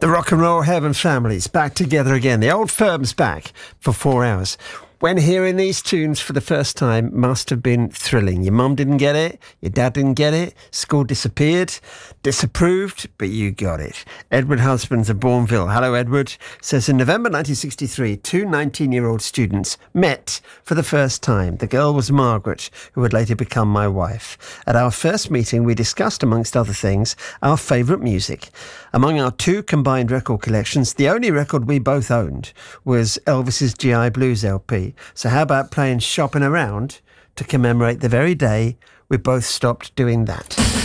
The Rock and Roll Heaven family's back together again. The old firm's back for 4 hours. When hearing these tunes for the first time must have been thrilling. Your mum didn't get it, your dad didn't get it, school disappeared, disapproved, but you got it. Edward Husbands of Bournville. Hello, Edward. Says in November 1963, two 19-year-old students met for the first time. The girl was Margaret, who would later become my wife. At our first meeting, we discussed, amongst other things, our favourite music. Among our two combined record collections, the only record we both owned was Elvis's GI Blues LP. So how about playing Shopping Around to commemorate the very day we both stopped doing that?